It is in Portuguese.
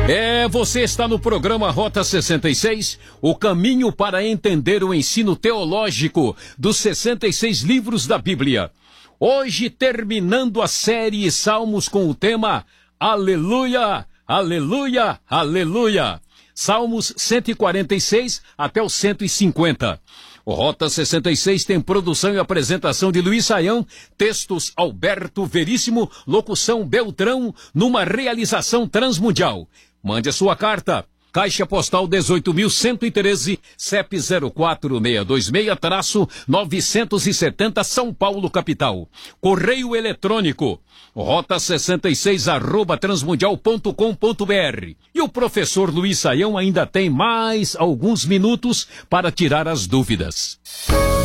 Você está no programa Rota 66, o caminho para entender o ensino teológico dos 66 livros da Bíblia. Hoje terminando a série Salmos com o tema Aleluia, Aleluia, Aleluia. Salmos 146 até o 150. O Rota 66 tem produção e apresentação de Luiz Saião, textos Alberto Veríssimo, locução Beltrão, numa realização transmundial. Mande a sua carta. Caixa Postal 18.113, CEP 04626-970 São Paulo, capital. Correio eletrônico, rota66@transmundial.com.br. E o professor Luiz Saião ainda tem mais alguns minutos para tirar as dúvidas.